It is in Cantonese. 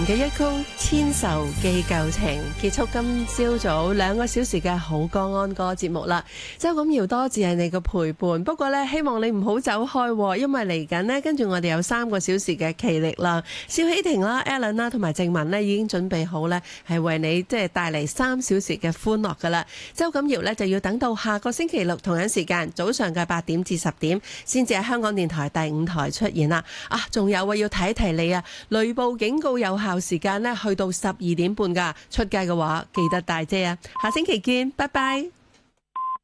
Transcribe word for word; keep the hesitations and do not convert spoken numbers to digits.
嘅一曲千愁記舊情，結束今朝早兩個小時嘅好歌安歌節目啦。周錦堯多謝係你嘅陪伴，不過呢，希望你唔好走開，因為嚟緊呢，跟住我哋有三個小時嘅企力啦。邵希婷啦、Alan 啦同埋靜文呢已經準備好呢，係為你即係帶嚟三小時嘅歡樂噶啦。周錦堯呢就要等到下個星期六同樣時間早上嘅八點至十點，先至喺香港電台第五台出現啦。啊，仲有啊，要提一提你啊，雷暴警告有效時間呢去到十二點半噶，出街嘅話記得帶遮啊！下星期見，拜拜。